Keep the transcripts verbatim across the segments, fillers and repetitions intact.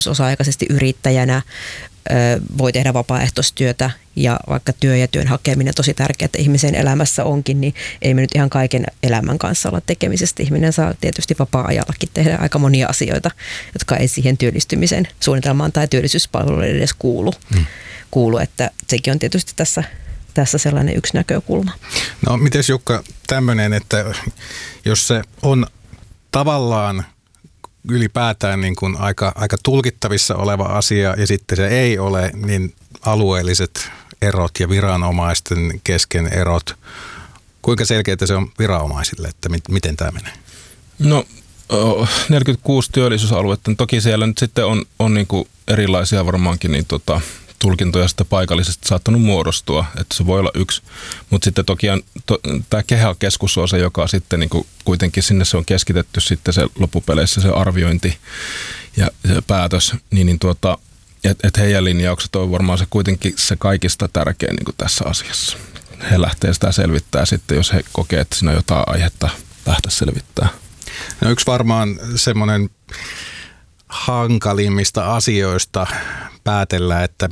osa-aikaisesti yrittäjänä, voi tehdä vapaaehtoistyötä ja vaikka työ ja työn hakeminen tosi tärkeää, että ihmisen elämässä onkin, niin ei me nyt ihan kaiken elämän kanssa olla tekemisestä. Ihminen saa tietysti vapaa-ajallakin tehdä aika monia asioita, jotka ei siihen työllistymisen suunnitelmaan tai työllisyyspalveluille edes kuulu. Hmm. kuulu että sekin on tietysti tässä, tässä sellainen yksi näkökulma. No mites Jukka tämmöinen, että jos se on tavallaan ylipäätään niin kuin aika, aika tulkittavissa oleva asia ja sitten se ei ole, niin alueelliset erot ja viranomaisten kesken erot, kuinka selkeää se on viranomaisille, että mit, miten tämä menee? No neljäkymmentäkuusi työllisyysaluetta, toki siellä nyt sitten on, on niin kuin erilaisia varmaankin niin tota, tulkintoja sitä paikallisesti saattanut muodostua, että se voi olla yksi, mutta sitten toki to, tämä KEHA-keskus on se, joka sitten niin kuin kuitenkin sinne se on keskitetty sitten se loppupeleissä se arviointi ja se päätös, niin, niin tuota, että et heidän linjaukset on varmaan se kuitenkin se kaikista tärkein niin kuin tässä asiassa. He lähtee sitä selvittää sitten, jos he kokee, että siinä on jotain aihetta lähteä selvittää. No yksi varmaan semmoinen hankalimmista asioista päätellä, että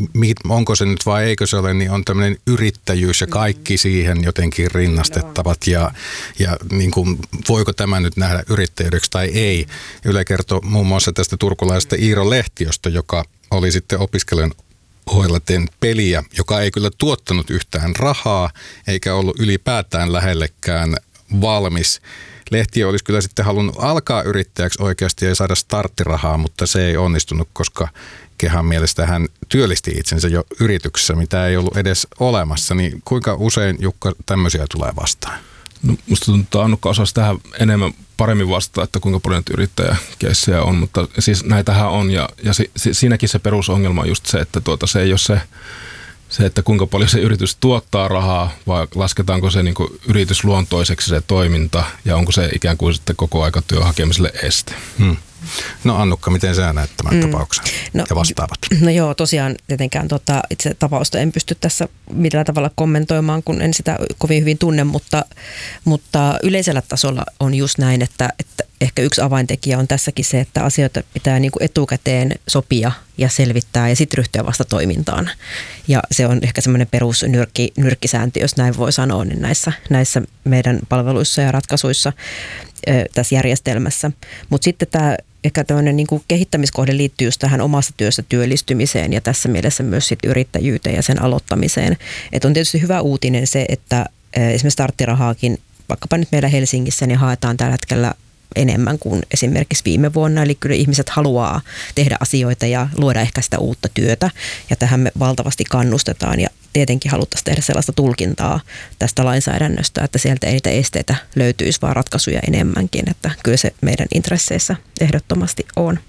onko se nyt vai eikö se ole, niin on tämmöinen yrittäjyys ja kaikki siihen jotenkin rinnastettavat ja, ja niin kuin, voiko tämä nyt nähdä yrittäjyydeksi tai ei. Yle kertoi muun muassa tästä turkulaisesta Iiro Lehtiosta, joka oli sitten opiskelijan ohella tehnyt peliä, joka ei kyllä tuottanut yhtään rahaa eikä ollut ylipäätään lähellekään valmis. Lehtiö olisi kyllä sitten halunnut alkaa yrittäjäksi oikeasti ja saada starttirahaa, mutta se ei onnistunut, koska Kehan mielestä hän työllisti itsensä jo yrityksessä, mitä ei ollut edes olemassa. Niin kuinka usein, Jukka, tämmöisiä tulee vastaan? No, musta tuntuu, että Annukka osasi tähän enemmän paremmin vastaa, että kuinka paljon yrittäjäkeissejä on, mutta siis näitähän on ja, ja si, si, siinäkin se perusongelma on just se, että tuota, se ei ole se, se, että kuinka paljon se yritys tuottaa rahaa, vai lasketaanko se niin kuin yritysluontoiseksi se toiminta ja onko se ikään kuin sitten koko aika työn hakemiselle este. Hmm. No Annukka, miten sä näet tämän mm. tapauksen no, ja vastaavat? No joo, tosiaan tietenkään tota, itse tapausta en pysty tässä millään tavalla kommentoimaan, kun en sitä kovin hyvin tunne, mutta, mutta yleisellä tasolla on just näin, että, että ehkä yksi avaintekijä on tässäkin se, että asioita pitää niin kuin etukäteen sopia ja selvittää ja sitten ryhtyä vasta toimintaan. Ja se on ehkä semmoinen perus nyrkki, nyrkkisääntö, jos näin voi sanoa, niin näissä, näissä meidän palveluissa ja ratkaisuissa tässä järjestelmässä. Mutta sitten tämä ehkä tämmöinen niin kuin kehittämiskohde liittyy just tähän omassa työssä työllistymiseen ja tässä mielessä myös sit yrittäjyyteen ja sen aloittamiseen. Et on tietysti hyvä uutinen se, että esimerkiksi starttirahaakin vaikkapa nyt meillä Helsingissä niin haetaan tällä hetkellä enemmän kuin esimerkiksi viime vuonna. Eli kyllä ihmiset haluaa tehdä asioita ja luoda ehkä sitä uutta työtä ja tähän me valtavasti kannustetaan ja tietenkin haluttaisiin tehdä sellaista tulkintaa tästä lainsäädännöstä, että sieltä ei niitä esteitä löytyisi, vaan ratkaisuja enemmänkin, että kyllä se meidän intresseissä ehdottomasti on.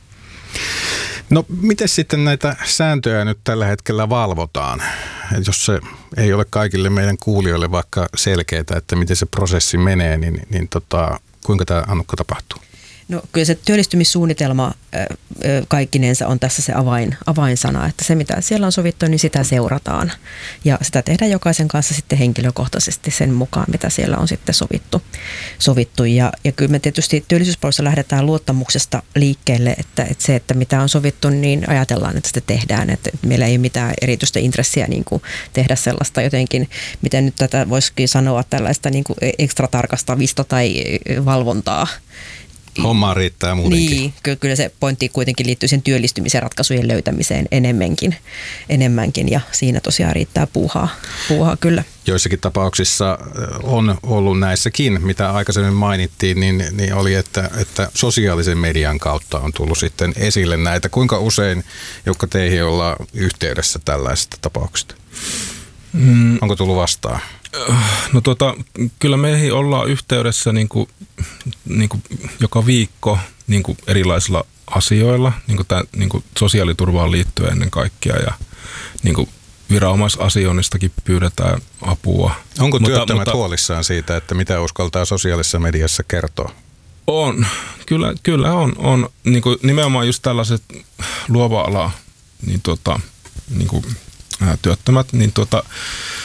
No miten sitten näitä sääntöjä nyt tällä hetkellä valvotaan? Jos se ei ole kaikille meidän kuulijoille vaikka selkeää, että miten se prosessi menee, niin, niin tota, kuinka tämä Annukka tapahtuu? No kyllä se työllistymissuunnitelma kaikkinensa on tässä se avain, avainsana, että se mitä siellä on sovittu, niin sitä seurataan. Ja sitä tehdään jokaisen kanssa sitten henkilökohtaisesti sen mukaan, mitä siellä on sitten sovittu. sovittu. Ja, ja kyllä me tietysti työllisyyspalveluissa lähdetään luottamuksesta liikkeelle, että, että se, että mitä on sovittu, niin ajatellaan, että sitä tehdään. Että meillä ei ole mitään erityistä intressiä niin kuin tehdä sellaista jotenkin, miten nyt tätä voisikin sanoa, tällaista niin kuin ekstra tarkastavista tai valvontaa. Hommaa riittää muutenkin. Niin, kyllä se pointti kuitenkin liittyy sen työllistymisen ratkaisujen löytämiseen enemmänkin, enemmänkin ja siinä tosiaan riittää puuhaa, puuhaa kyllä. Joissakin tapauksissa on ollut näissäkin, mitä aikaisemmin mainittiin, niin, niin oli, että, että sosiaalisen median kautta on tullut sitten esille näitä. Kuinka usein, Jukka, teihin ollaan yhteydessä tällaisista tapauksista? Mm. Onko tullut vastaan? No tuota, kyllä meihin ollaan yhteydessä niin kuin, niin kuin joka viikko niin kuin erilaisilla asioilla, niin kuin tämän, niin kuin sosiaaliturvaan liittyen ennen kaikkea ja niin kuin viranomaisasioinnistakin pyydetään apua. Onko työttömät mutta, huolissaan siitä, että mitä uskaltaa sosiaalisessa mediassa kertoa? On, kyllä, kyllä on. on niin kuin nimenomaan just tällaiset luova ala, niin tuota, niin kuin, ää, työttömät, niin tuota,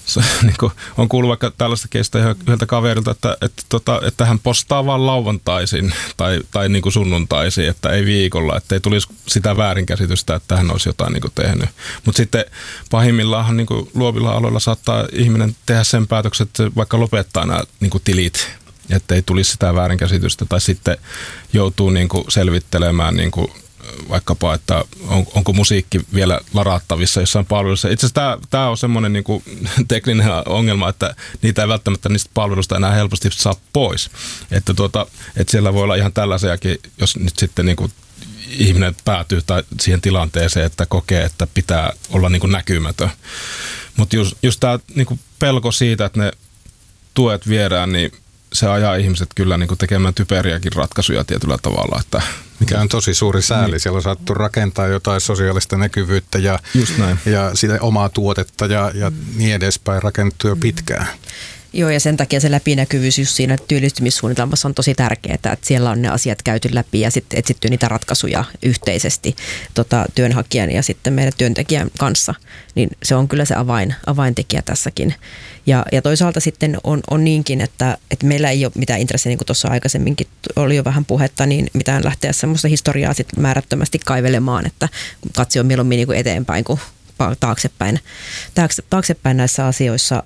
Se, niin kuin, on kuullut vaikka tällaista keistä yhdeltä kaverilta, että, että, että, että hän postaa vaan lauantaisin tai, tai niin kuin sunnuntaisin, että ei viikolla, että ei tulisi sitä väärinkäsitystä, että hän olisi jotain niin kuin tehnyt. Mutta sitten pahimmillaan niin kuin luovilla aloilla saattaa ihminen tehdä sen päätöksen, että vaikka lopettaa nämä niin kuin tilit, että ei tulisi sitä väärinkäsitystä tai sitten joutuu niin kuin selvittelemään niin kuin vaikkapa, että on, onko musiikki vielä ladattavissa jossain palvelussa. Itse asiassa tämä, tämä on semmoinen niin kuin tekninen ongelma, että niitä ei välttämättä niistä palveluista enää helposti saa pois. Että, tuota, että siellä voi olla ihan tällaisiakin, jos nyt sitten niin kuin ihminen päätyy tai siihen tilanteeseen, että kokee, että pitää olla niin kuin näkymätön. Mutta just, just tämä niin kuin pelko siitä, että ne tuet viedään, niin se ajaa ihmiset kyllä niin kuin tekemään typeriäkin ratkaisuja tietyllä tavalla. Että mikä on tosi suuri sääli. Niin. Siellä on saattu rakentaa jotain sosiaalista näkyvyyttä ja, ja sitä omaa tuotetta ja, ja niin edespäin rakennettu jo pitkään. Joo, ja sen takia se läpinäkyvyys just siinä työllistymissuunnitelmassa on tosi tärkeää, että siellä on ne asiat käyty läpi ja sitten etsitty niitä ratkaisuja yhteisesti tota, työnhakijan ja sitten meidän työntekijän kanssa. Niin se on kyllä se avain, avaintekijä tässäkin. Ja, ja toisaalta sitten on, on niinkin, että, että meillä ei ole mitään intressiä, niin kuin tuossa aikaisemminkin oli jo vähän puhetta, niin mitään lähteä semmoista historiaa sitten määrättömästi kaivelemaan, että katse on mieluummin niin kuin eteenpäin kuin taaksepäin, taaksepäin näissä asioissa.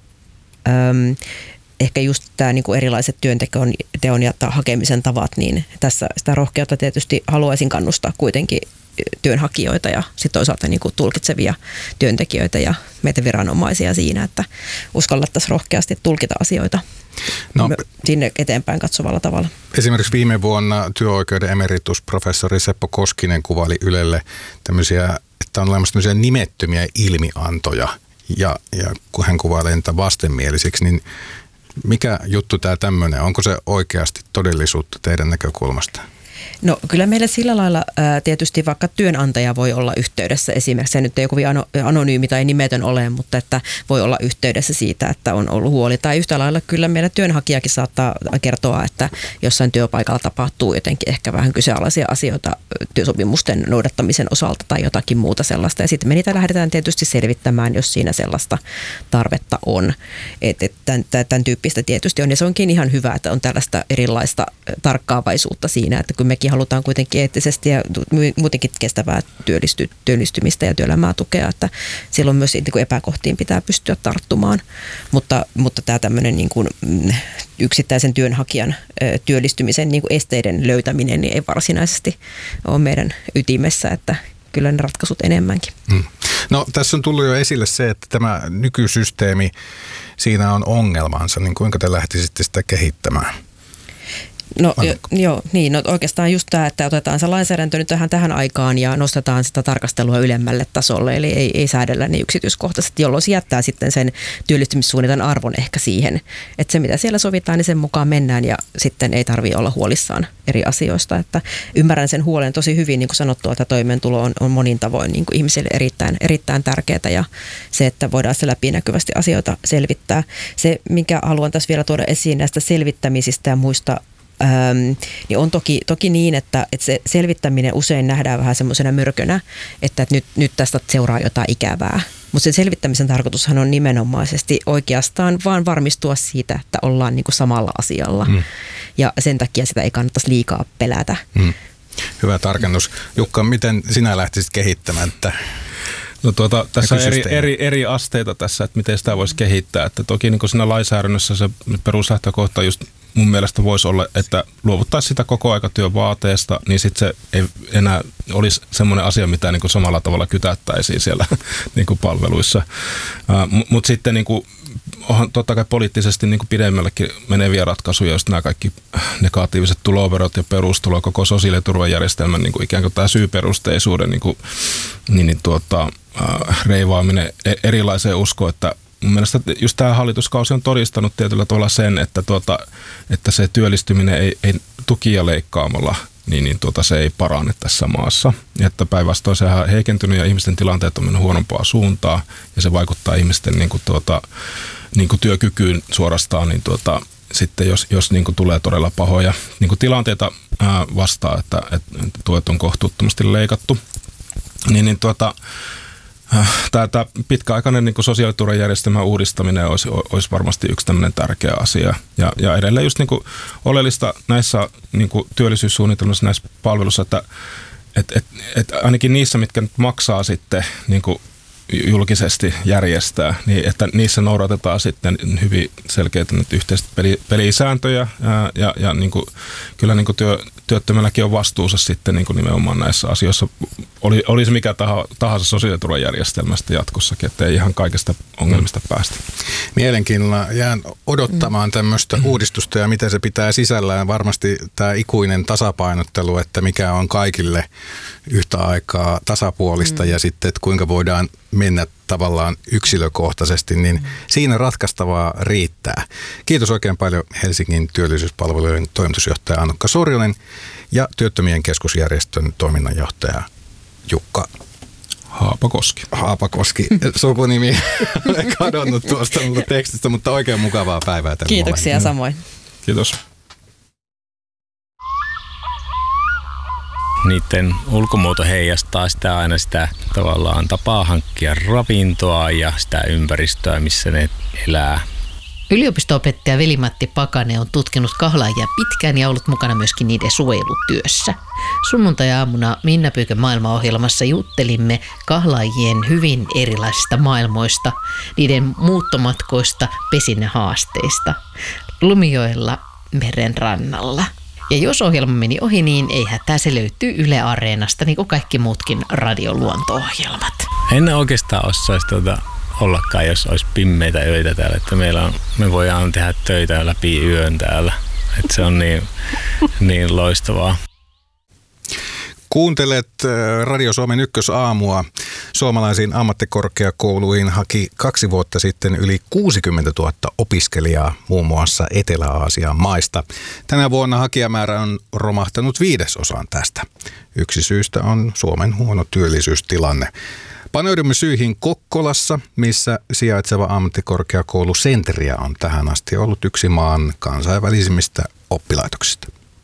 Öm, ehkä just tämä niin kuin erilaiset työnteon teon ja hakemisen tavat, niin tässä sitä rohkeutta tietysti haluaisin kannustaa kuitenkin työnhakijoita ja sitten toisaalta niin kuin tulkitsevia työntekijöitä ja meitä viranomaisia siinä, että uskallettaisiin rohkeasti tulkita asioita no, sinne eteenpäin katsovalla tavalla. Esimerkiksi viime vuonna työoikeuden emeritusprofessori Seppo Koskinen kuvaili Ylelle tämmöisiä, että on olemassa tämmöisiä nimettömiä ilmiantoja ja, ja kun hän kuvailee niitä vastenmielisiksi, niin mikä juttu tämä tämmöinen? Onko se oikeasti todellisuutta teidän näkökulmasta? No kyllä meille sillä lailla ää, tietysti vaikka työnantaja voi olla yhteydessä esimerkiksi, se nyt ei joku anonyymi tai nimetön ole, mutta että voi olla yhteydessä siitä, että on ollut huoli. Tai yhtä lailla kyllä meillä työnhakijakin saattaa kertoa, että jossain työpaikalla tapahtuu jotenkin ehkä vähän kyseenalaisia asioita työsopimusten noudattamisen osalta tai jotakin muuta sellaista. Ja sitten me niitä lähdetään tietysti selvittämään, jos siinä sellaista tarvetta on. Että et tämän, tämän tyyppistä tietysti on ja se onkin ihan hyvä, että on tällaista erilaista tarkkaavaisuutta siinä, että kun mekin halutaan kuitenkin eettisesti ja muutenkin kestävää työllisty, työllistymistä ja työelämää tukea, että silloin myös niin epäkohtiin pitää pystyä tarttumaan. Mutta, mutta tämä tämmöinen niin kuin yksittäisen työnhakijan työllistymisen niin kuin esteiden löytäminen niin ei varsinaisesti ole meidän ytimessä, että kyllä ne ratkaisut enemmänkin. Hmm. No tässä on tullut jo esille se, että tämä nykysysteemi, siinä on ongelmansa, niin kuinka te lähtisitte sitä kehittämään? No jo, joo, niin, no oikeastaan just tämä, että otetaan se lainsäädäntö nyt tähän, tähän aikaan ja nostetaan sitä tarkastelua ylemmälle tasolle, eli ei, ei säädellä niin yksityiskohtaisesti, jolloin se jättää sitten sen työllistymissuunnitelman arvon ehkä siihen, että se mitä siellä sovitaan, niin sen mukaan mennään ja sitten ei tarvitse olla huolissaan eri asioista, että ymmärrän sen huolen tosi hyvin, niin kuin sanottu, että toimeentulo on, on monin tavoin niin kuin ihmisille erittäin, erittäin tärkeää ja se, että voidaan se läpinäkyvästi asioita selvittää. Se, minkä haluan tässä vielä tuoda esiin näistä selvittämisistä ja muista, Öm, niin on toki, toki niin, että, että se selvittäminen usein nähdään vähän semmoisena mörkönä, että, että nyt, nyt tästä seuraa jotain ikävää. Mutta sen selvittämisen tarkoitushan on nimenomaisesti oikeastaan vaan varmistua siitä, että ollaan niinku samalla asialla. Mm. Ja sen takia sitä ei kannattaisi liikaa pelätä. Mm. Hyvä tarkennus. Jukka, miten sinä lähtisit kehittämään? Että no tuota, tässä on eri, eri, eri asteita tässä, että miten sitä voisi kehittää. Että toki niin kuin siinä lainsäädännössä se peruslähtökohta just mun mielestä voisi olla, että luovuttaisiin sitä koko aikatyön vaateesta, niin sitten se ei enää olisi semmoinen asia, mitä niin kuin samalla tavalla kytättäisiin siellä niin kuin palveluissa. Uh, Mutta sitten niin kuin, onhan totta kai poliittisesti niin kuin pidemmällekin meneviä ratkaisuja, just nämä kaikki negatiiviset tuloverot ja perustulo, koko sosiaaliturvajärjestelmän niin kuin ikään kuin tämä syyperusteisuuden niin kuin, niin, niin tuota, uh, reivaaminen erilaiseen uskoon, että mun mielestä just tämä hallituskausi on todistanut tietyllä tavalla sen, että, tuota, että se työllistyminen ei, ei tukia leikkaamalla, niin, niin tuota, se ei parane tässä maassa. Että päinvastoin se on heikentynyt ja ihmisten tilanteet on mennyt huonompaa suuntaa ja se vaikuttaa ihmisten niin kuin, tuota, niin kuin työkykyyn suorastaan, niin tuota, sitten jos, jos niin kuin tulee todella pahoja niin kuin tilanteita ää, vastaan, että, että tuet on kohtuuttomasti leikattu, niin, niin tuota, Tämä, tämä pitkäaikainen niin kuin sosiaaliturvajärjestelmän uudistaminen olisi, olisi varmasti yksi tämmöinen tärkeä asia. Ja, ja edelleen just niin kuin oleellista näissä niin kuin työllisyyssuunnitelmissa, näissä palveluissa, että et, et, et ainakin niissä, mitkä nyt maksaa sitten niin kuin julkisesti järjestää, niin että niissä noudatetaan sitten hyvin selkeitä yhteiset peli, pelisääntöjä ää, ja, ja niin kuin, kyllä niin kuin työ, työttömälläkin on vastuunsa sitten niin kuin nimenomaan näissä asioissa. Oli, oli se mikä tahansa sosiaaliturvajärjestelmästä jatkossakin, että ei ihan kaikista ongelmista päästä. Mielenkiinnolla jään odottamaan tämmöistä uudistusta ja mitä se pitää sisällään. Varmasti tämä ikuinen tasapainottelu, että mikä on kaikille yhtä aikaa tasapuolista mm. ja sitten, että kuinka voidaan mennä tavallaan yksilökohtaisesti, niin mm. siinä ratkaistavaa riittää. Kiitos oikein paljon Helsingin työllisyyspalvelujen toimitusjohtaja Annukka Sorjonen ja Työttömien keskusjärjestön toiminnanjohtaja Jukka Haapakoski. Haapakoski. Sukunimi olen kadonnut tuosta tekstistä, mutta oikein mukavaa päivää teille. Kiitoksia molemmille. Samoin. Kiitos. Niiden ulkomuoto heijastaa sitä aina sitä tavallaan tapaa hankkia ravintoa ja sitä ympäristöä, missä ne elää. Yliopisto-opettaja Veli-Matti Pakanen on tutkinut kahlaajia pitkään ja ollut mukana myöskin niiden suojelutyössä. Sunnuntai-aamuna Minna Pyykön maailmaohjelmassa juttelimme kahlaajien hyvin erilaisista maailmoista, niiden muuttomatkoista, pesinnähaasteista, Lumijoella meren rannalla. Ja jos ohjelma meni ohi, niin ei hätää, se löytyy Yle Areenasta, niin kuin kaikki muutkin radioluonto-ohjelmat. En oikeastaan osaisi tuota ollakaan, jos olisi pimmeitä öitä täällä, että meillä on, me voidaan tehdä töitä läpi yön täällä. Että se on niin, niin loistavaa. Kuuntelet Radio Suomen ykkösaamua. Suomalaisiin ammattikorkeakouluihin haki kaksi vuotta sitten yli kuusikymmentätuhatta opiskelijaa muun muassa Etelä-Aasian maista. Tänä vuonna hakijamäärä on romahtanut viidesosaan tästä. Yksi syystä on Suomen huono työllisyystilanne. Paneudumme syihin Kokkolassa, missä sijaitseva ammattikorkeakoulu Centria on tähän asti ollut yksi maan kansainvälisimmistä oppilaitoksista.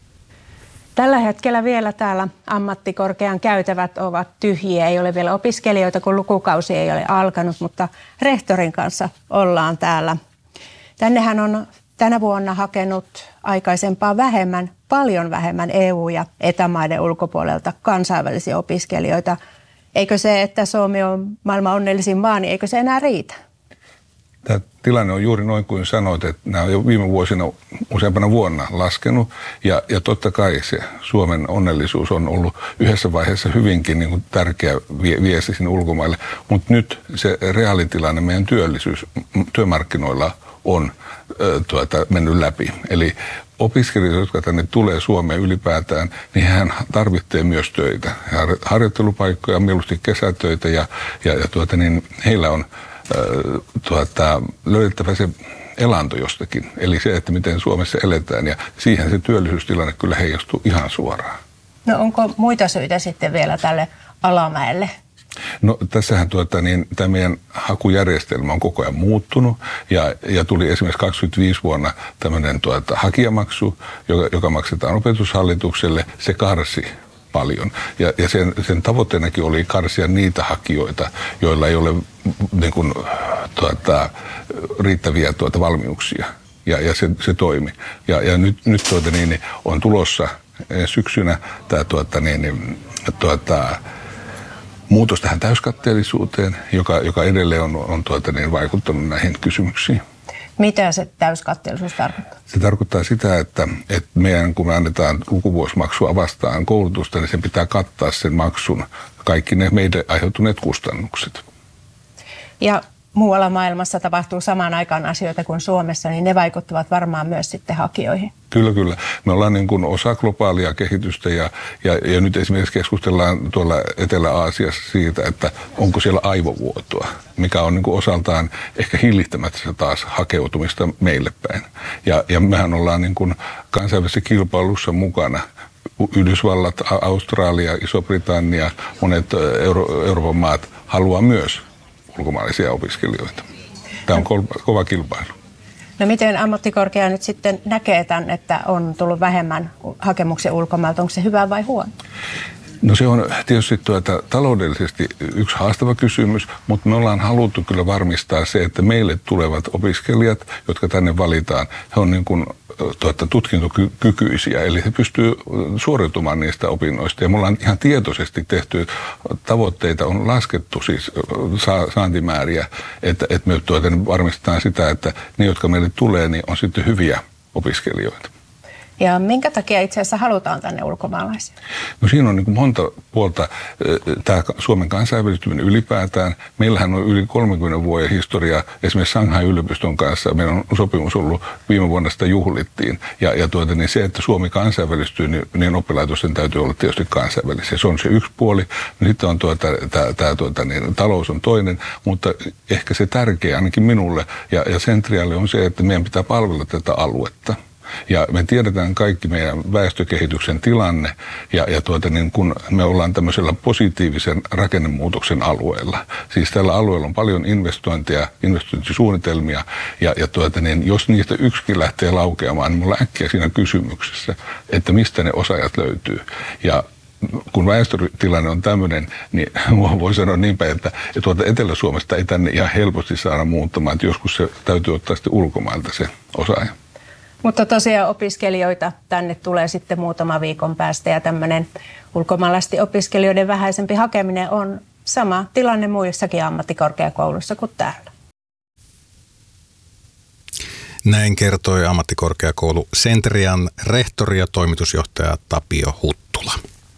Tällä hetkellä vielä täällä ammattikorkean käytävät ovat tyhjiä. Ei ole vielä opiskelijoita, kun lukukausi ei ole alkanut, mutta rehtorin kanssa ollaan täällä. Tännehän on tänä vuonna hakenut aikaisempaa vähemmän, paljon vähemmän E U- ja Eta-maiden ulkopuolelta kansainvälisiä opiskelijoita. Eikö se, että Suomi on maailman onnellisin maa, niin eikö se enää riitä? Tämä tilanne on juuri noin kuin sanoit, että nämä on jo viime vuosina useampana vuonna laskenut. Ja, ja totta kai se Suomen onnellisuus on ollut yhdessä vaiheessa hyvinkin niin kuin tärkeä viesti sinne ulkomaille. Mutta nyt se reaalitilanne meidän työllisyys työmarkkinoilla on ö, tuota, mennyt läpi. Eli opiskelijat, jotka tänne tulee Suomeen ylipäätään, niin hän tarvitsee myös töitä. Harjoittelupaikkoja, mieluusti kesätöitä ja, ja, ja tuota, niin heillä on äh, tuota, löydettävä se elanto jostakin. Eli se, että miten Suomessa eletään ja siihen se työllisyystilanne kyllä heijastuu ihan suoraan. No onko muita syitä sitten vielä tälle alamäelle? No tässähän tuota, niin, tämä meidän hakujärjestelmä on koko ajan muuttunut ja, ja tuli esimerkiksi kaksikymmentäviisi vuonna tämmöinen tuota, hakijamaksu, joka, joka maksetaan opetushallitukselle. Se karsi paljon ja, ja sen, sen tavoitteenakin oli karsia niitä hakijoita, joilla ei ole niin kuin, tuota, riittäviä tuota, valmiuksia ja, ja se, se toimi. Ja, ja nyt, nyt tuota, niin, on tulossa syksynä tämä tuota, niin, tuota, muutos tähän täyskatteellisuuteen, joka, joka edelleen on, on tuota, niin, vaikuttanut näihin kysymyksiin. Mitä se täyskatteellisuus tarkoittaa? Se tarkoittaa sitä, että, että meidän, kun me annetaan lukuvuosimaksua vastaan koulutusta, niin sen pitää kattaa sen maksun kaikki ne meidän aiheutuneet kustannukset. Ja muualla maailmassa tapahtuu samaan aikaan asioita kuin Suomessa, niin ne vaikuttavat varmaan myös sitten hakijoihin. Kyllä, kyllä. Me ollaan niin kuin osa globaalia kehitystä ja, ja, ja nyt esimerkiksi keskustellaan tuolla Etelä-Aasiassa siitä, että onko siellä aivovuotoa, mikä on niin kuin osaltaan ehkä hillittämättä taas hakeutumista meille päin. Ja, ja mehän ollaan niin kuin kansainvälisessä kilpailussa mukana. Yhdysvallat, Australia, Iso-Britannia, monet Euro- Euroopan maat haluaa myös ulkomaalaisia opiskelijoita. Tämä on kova kilpailu. No miten ammattikorkea nyt sitten näkee tämän, että on tullut vähemmän hakemuksia ulkomailta? Onko se hyvä vai huono? No se on tietysti tuota, taloudellisesti yksi haastava kysymys, mutta me ollaan haluttu kyllä varmistaa se, että meille tulevat opiskelijat, jotka tänne valitaan, he on niin kuin tuota, tutkintokykyisiä, eli he pystyy suoriutumaan niistä opinnoista. Ja me ollaan ihan tietoisesti tehty tavoitteita, on laskettu siis saantimääriä, että, että me tuota, varmistetaan sitä, että ne, jotka meille tulee, niin on sitten hyviä opiskelijoita. Ja minkä takia itse asiassa halutaan tänne ulkomaalaisia? No siinä on niin kuin monta puolta. Tämä Suomen kansainvälistyminen ylipäätään. Meillähän on yli kolmenkymmenen vuoden historia. Esimerkiksi Shanghain yliopiston kanssa meillä on sopimus ollut, viime vuonna sitä juhlittiin. Ja, ja tuota, niin se, että Suomi kansainvälistyy, niin, niin oppilaitosten täytyy olla tietysti kansainvälisiä. Se on se yksi puoli. Sitten on tuota, tämä, tämä, tuota, niin, talous on toinen, mutta ehkä se tärkeä ainakin minulle ja, ja Centrialle on se, että meidän pitää palvella tätä aluetta. Ja me tiedetään kaikki meidän väestökehityksen tilanne ja, ja tuota, niin kun me ollaan tämmöisellä positiivisen rakennemuutoksen alueella. Siis tällä alueella on paljon investointeja, investointisuunnitelmia ja, ja tuota, niin jos niistä yksikin lähtee laukeamaan, niin mulla on äkkiä siinä kysymyksessä, että mistä ne osaajat löytyy. Ja kun väestötilanne on tämmöinen, niin voi sanoa niin päin, että tuolta Etelä-Suomesta ei tänne ihan helposti saada muuttamaan, että joskus se täytyy ottaa sitten ulkomailta se osaaja. Mutta tosiaan opiskelijoita tänne tulee sitten muutama viikon päästä ja tämmöinen ulkomaalaisten opiskelijoiden vähäisempi hakeminen on sama tilanne muissakin ammattikorkeakouluissa kuin täällä. Näin kertoi ammattikorkeakoulu Centrian rehtori ja toimitusjohtaja Tapio Huttula.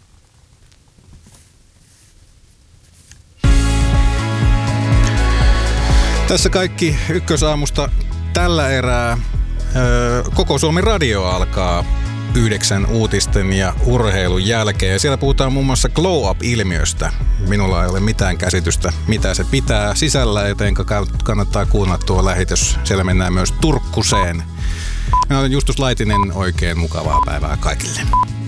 Tässä kaikki Ykkösaamusta tällä erää. Koko Suomen radio alkaa yhdeksän uutisten ja urheilun jälkeen. Ja siellä puhutaan muun muassa glow up-ilmiöstä. Minulla ei ole mitään käsitystä, mitä se pitää sisällä, joten kannattaa kuunnella tuo lähetys. Siellä mennään myös Turkkuseen. Minä olen Justus Laitinen, oikein mukavaa päivää kaikille.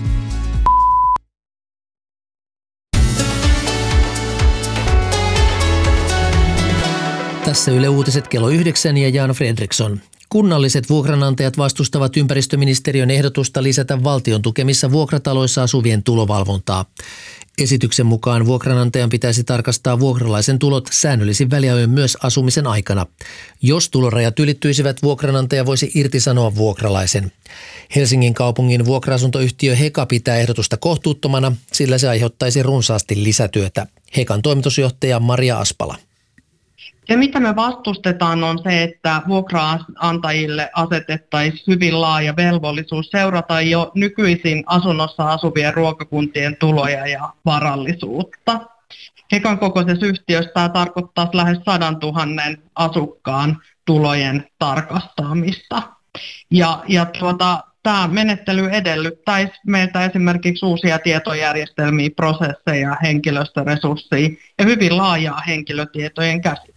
Tässä Yle Uutiset kello yhdeksän ja Jan Fredriksson. Kunnalliset vuokranantajat vastustavat ympäristöministeriön ehdotusta lisätä valtion tukemissa vuokrataloissa asuvien tulovalvontaa. Esityksen mukaan vuokranantajan pitäisi tarkastaa vuokralaisen tulot säännöllisin väliajoin myös asumisen aikana. Jos tulorajat ylittyisivät, vuokranantaja voisi irtisanoa vuokralaisen. Helsingin kaupungin vuokra-asuntoyhtiö Heka pitää ehdotusta kohtuuttomana, sillä se aiheuttaisi runsaasti lisätyötä. Hekan toimitusjohtaja Maria Aspala. Se, mitä me vastustetaan, on se, että vuokraantajille asetettaisiin hyvin laaja velvollisuus seurata jo nykyisin asunnossa asuvien ruokakuntien tuloja ja varallisuutta. Hekan kokoisessa yhtiössä tämä tarkoittaa lähes sadan tuhannen asukkaan tulojen tarkastamista. Ja, ja tuota, tämä menettely edellyttäisi meiltä esimerkiksi uusia tietojärjestelmiä, prosesseja, henkilöstöresursseja ja hyvin laajaa henkilötietojen käsittelyä.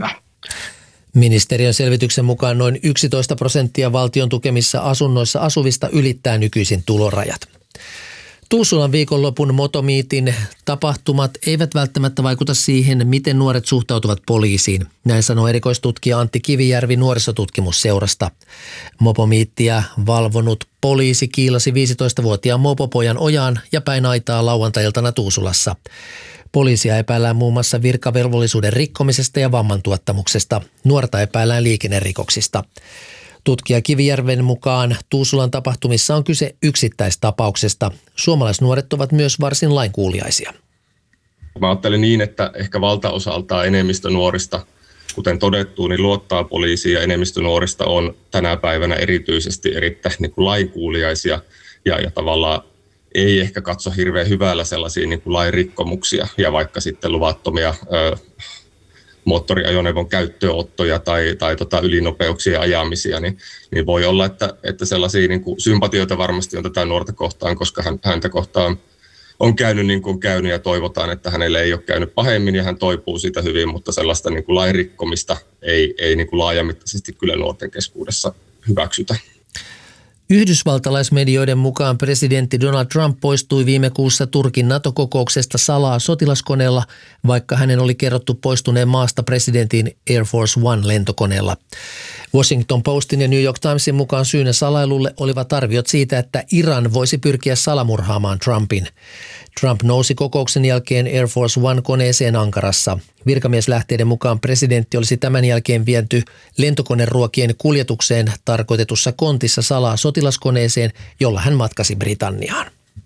Ministeriön selvityksen mukaan noin yksitoista prosenttia valtion tukemissa asunnoissa asuvista ylittää nykyisin tulorajat. Tuusulan viikonlopun Motomeetin tapahtumat eivät välttämättä vaikuta siihen, miten nuoret suhtautuvat poliisiin. Näin sanoo erikoistutkija Antti Kivijärvi nuorisotutkimusseurasta. Mopomeettiä valvonut poliisi kiilasi viisitoistavuotiaan mopopojan ojaan ja päin aitaa lauantai-iltana Tuusulassa. Poliisia epäillään muun muassa virkavelvollisuuden rikkomisesta ja vammantuottamuksesta. Nuorta epäillään liikennerikoksista. Tutkija Kivijärven mukaan Tuusulan tapahtumissa on kyse yksittäistapauksesta. Suomalaisnuoret ovat myös varsin lainkuuliaisia. Mä ajattelen niin, että ehkä valtaosaltaan enemmistö nuorista, kuten todettu, niin luottaa poliisiin ja enemmistö nuorista on tänä päivänä erityisesti erittäin niin kuin lainkuuliaisia ja, ja tavallaan ei ehkä katso hirveän hyvällä sellaisia niin kuin lain rikkomuksia ja vaikka sitten luvattomia ö, moottoriajoneuvon käyttöönottoja tai, tai tota ylinopeuksien ajamisia, niin, niin voi olla, että, että sellaisia niin kuin sympatioita varmasti on tätä nuorta kohtaan, koska hän, häntä kohtaan on käynyt niin kuin käynyt ja toivotaan, että hänelle ei ole käynyt pahemmin ja hän toipuu siitä hyvin, mutta sellaista niin kuin lain rikkomista ei, ei niin kuin laajamittaisesti kyllä nuorten keskuudessa hyväksytä. Yhdysvaltalaismedioiden mukaan presidentti Donald Trump poistui viime kuussa Turkin NATO-kokouksesta salaa sotilaskoneella, vaikka hänen oli kerrottu poistuneen maasta presidentin Air Force One-lentokoneella. Washington Postin ja New York Timesin mukaan syynä salailulle olivat arviot siitä, että Iran voisi pyrkiä salamurhaamaan Trumpin. Trump nousi kokouksen jälkeen Air Force One-koneeseen Ankarassa. Virkamieslähteiden mukaan presidentti olisi tämän jälkeen viety lentokoneruokien kuljetukseen tarkoitetussa kontissa salaa sotilaskoneeseen, jolla hän matkasi Britanniaan.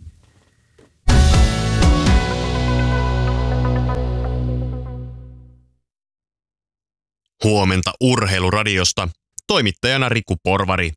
Huomenta Urheiluradiosta. Toimittajana Riku Porvari.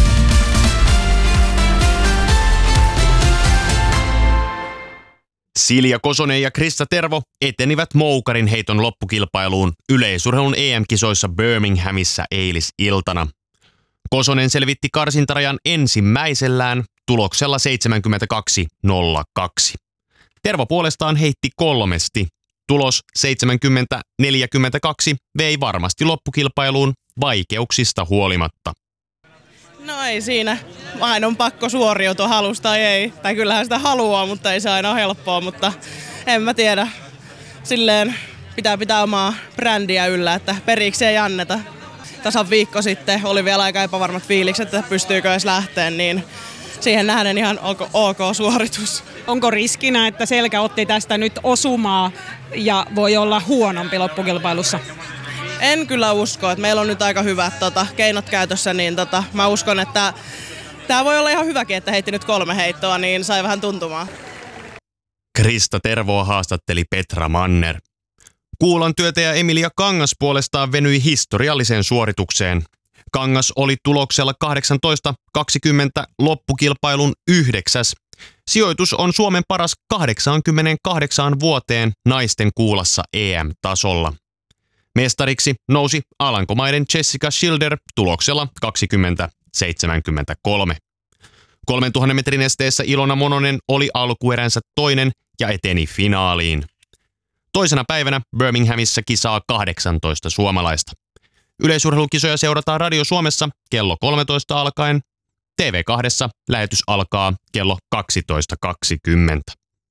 Silja Kosonen ja Krista Tervo etenivät moukarin heiton loppukilpailuun yleisurheilun E M-kisoissa Birminghamissa eilisiltana. Kosonen selvitti karsintarajan ensimmäisellään tuloksella seitsemänkymmentäkaksi nolla kaksi. Tervo puolestaan heitti kolmesti. Tulos seitsemänkymmentä neljäkymmentäkaksi vei varmasti loppukilpailuun vaikeuksista huolimatta. No ei siinä. Aina on pakko suoriutua halusta tai ei. Tai kyllähän sitä haluaa, mutta ei se aina ole helppoa, mutta en mä tiedä. Silleen pitää pitää omaa brändiä yllä, että periksi ei anneta. Tasan viikko sitten oli vielä aika epävarmat fiilikset, että pystyykö edes lähteen, niin siihen nähden ihan ok, ok suoritus. Onko riskinä, että Selkä otti tästä nyt osumaa ja voi olla huonompi loppukilpailussa? En kyllä usko, että meillä on nyt aika hyvät tota, keinot käytössä, niin tota, mä uskon, että tämä voi olla ihan hyväkin, että heitti nyt kolme heittoa, niin sai vähän tuntumaan. Krista Tervoa haastatteli Petra Manner. Kuulan työtäjä Emilia Kangas puolestaan venyi historialliseen suoritukseen. Kangas oli tuloksella kahdeksantoista kaksikymmentä loppukilpailun yhdeksäs. Sijoitus on Suomen paras kahdeksankymmentäkahdeksan vuoteen naisten kuulassa E M-tasolla. Mestariksi nousi Alankomaiden Jessica Schilder tuloksella kaksikymmentä seitsemänkymmentäkolme. kolmentuhannen metrin esteessä Ilona Mononen oli alkueränsä toinen ja eteni finaaliin. Toisena päivänä Birminghamissa kisaa kahdeksantoista suomalaista. Yleisurheilukisoja seurataan Radio Suomessa kello kolmetoista alkaen. T V kahdessa lähetys alkaa kello kaksitoista kaksikymmentä.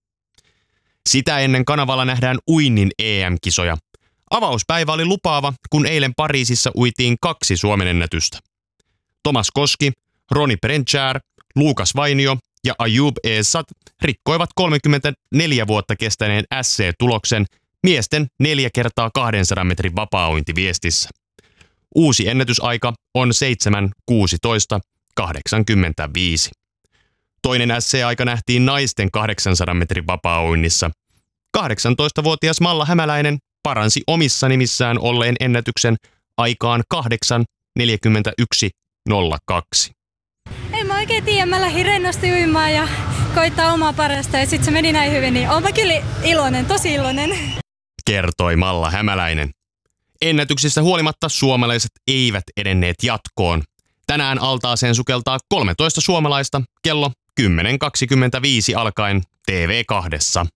Sitä ennen kanavalla nähdään uinnin E M-kisoja. Avauspäivä oli lupaava, kun eilen Pariisissa uitiin kaksi Suomen ennätystä. Thomas Koski, Roni Brenchär, Luukas Vainio ja Ayub Eessat rikkoivat kolmekymmentäneljä vuotta kestäneen S C-tuloksen miesten neljä kertaa kahdensadan metrin vapaa-uintiviestissä. Uusi ennätysaika on seitsemän kuusitoista kahdeksankymmentäviisi. Toinen S C-aika nähtiin naisten kahdeksansadan metrin vapaa-uinnissa. kahdeksantoistavuotias Malla Hämäläinen paransi omissa nimissään olleen ennätyksen aikaan kahdeksan neljäkymmentäyksi nolla kaksi. En mä oikein tiedä, mä lähdin rennosti uimaan ja koittaa omaa parasta ja sit se meni näin hyvin, niin oon mä kyllä iloinen, tosi iloinen. Kertoi Malla Hämäläinen. Ennätyksistä huolimatta suomalaiset eivät edenneet jatkoon. Tänään altaaseen sukeltaa kolmetoista suomalaista kello kymmenen kaksikymmentäviisi alkaen T V kahdessa.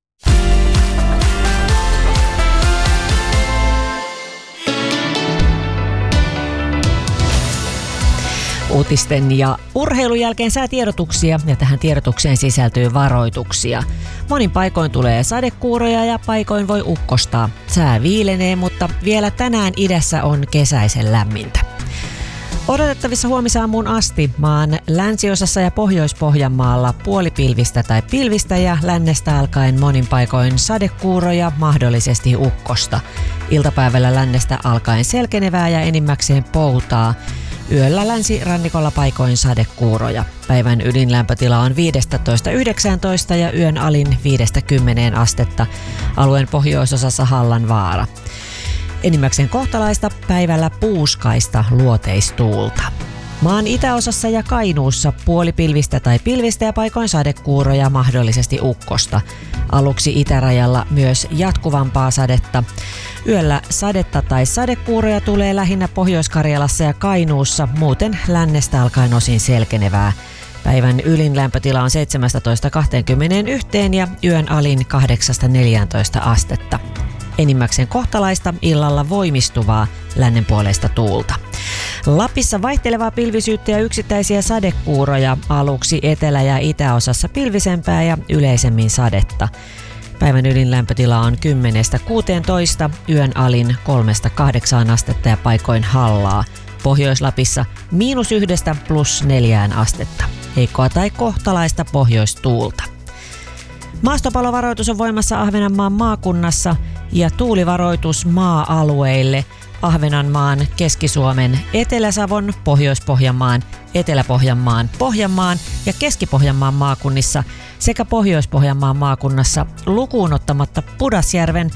Uutisten ja urheilun jälkeen säätiedotuksia ja tähän tiedotukseen sisältyy varoituksia. Monin paikoin tulee sadekuuroja ja paikoin voi ukkostaa. Sää viilenee, mutta vielä tänään idässä on kesäisen lämmintä. Odotettavissa huomisaamuun asti maan länsiosassa ja Pohjois-Pohjanmaalla puolipilvistä tai pilvistä ja lännestä alkaen monin paikoin sadekuuroja, mahdollisesti ukkosta. Iltapäivällä lännestä alkaen selkenevää ja enimmäkseen poutaa. Yöllä länsirannikolla paikoin sadekuuroja. Päivän ydinlämpötila on viisitoista yhdeksäntoista ja yön alin viidestä kymmeneen astetta. Alueen pohjoisosassa Hallanvaara. Enimmäkseen kohtalaista, päivällä puuskaista luoteistuulta. Maan itäosassa ja Kainuussa puolipilvistä tai pilvistä ja paikoin sadekuuroja, mahdollisesti ukkosta. Aluksi itärajalla myös jatkuvampaa sadetta. Yöllä sadetta tai sadekuuroja tulee lähinnä Pohjois-Karjalassa ja Kainuussa, muuten lännestä alkaen osin selkenevää. Päivän ylin lämpötila on seitsemästätoista kaksikymmentäyksi ja yön alin kahdeksasta neljääntoista astetta. Enimmäkseen kohtalaista, illalla voimistuvaa lännenpuoleista tuulta. Lapissa vaihtelevaa pilvisyyttä ja yksittäisiä sadekuuroja, aluksi etelä- ja itäosassa pilvisempää ja yleisemmin sadetta. Päivän ydinlämpötila on kymmenestä kuuteentoista, yön alin kolmesta kahdeksaan astetta ja paikoin hallaa. Pohjois-Lapissa miinus yhdestä plus neljään astetta. Heikkoa tai kohtalaista pohjoistuulta. Maastopalovaroitus on voimassa Ahvenanmaan maakunnassa ja tuulivaroitus maa-alueille Ahvenanmaan, Keski-Suomen, Etelä-Savon, Pohjois-Pohjanmaan, Etelä-Pohjanmaan, Pohjanmaan ja Keski-Pohjanmaan maakunnissa sekä Pohjois-Pohjanmaan maakunnassa lukuun ottamatta Pudasjärven,